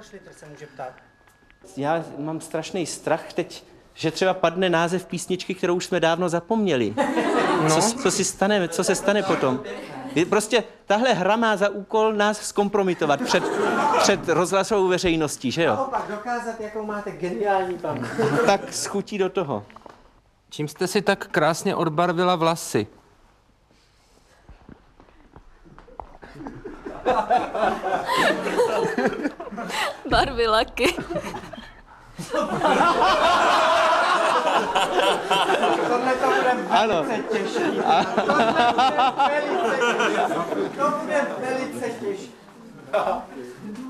Schlitter se může ptát. Já mám strašný strach teď, že třeba padne název písničky, kterou už jsme dávno zapomněli. No. Co se stane potom? Prostě tahle hra má za úkol nás zkompromitovat před rozhlasovou veřejností, že jo? Naopak dokázat, jakou máte geniální paměť. Tak schutí do toho. Čím jste si tak krásně odbarvila vlasy? Barvy laky. Tohle to bude Ano. velice těžší. To bude velice těžší.